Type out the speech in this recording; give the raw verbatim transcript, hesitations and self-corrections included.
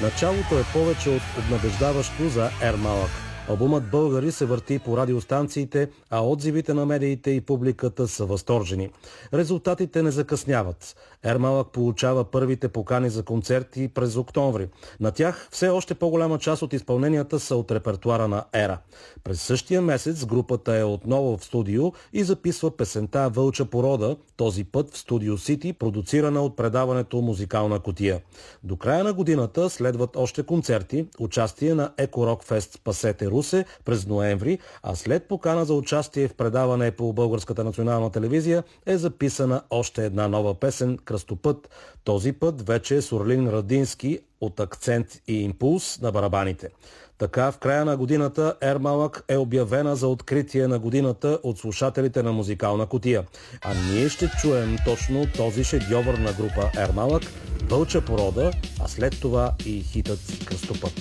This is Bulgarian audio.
Началото е повече от обнадеждаващо за Ермалък. Албумът "Българи" се върти по радиостанциите, а отзивите на медиите и публиката са възторжени. Резултатите не закъсняват. Ермалък получава първите покани за концерти през октомври. На тях все още по-голяма част от изпълненията са от репертуара на Ера. През същия месец групата е отново в студио и записва песента "Вълча порода", този път в Студио Сити, продуцирана от предаването "Музикална кутия". До края на годината следват още концерти, участие на Еко Рок Фест "Спасете Русе" през ноември, а след покана за участие в предаване по Българската национална телевизия е записана още една нова песен "Кръстопът". Този път вече е с Орлин Радински от "Акцент и импулс" на барабаните. Така в края на годината Ермалък е обявена за откритие на годината от слушателите на "Музикална кутия". А ние ще чуем точно този шедьовър на група Ермалък, "Вълча порода", а след това и хитът "Кръстопът".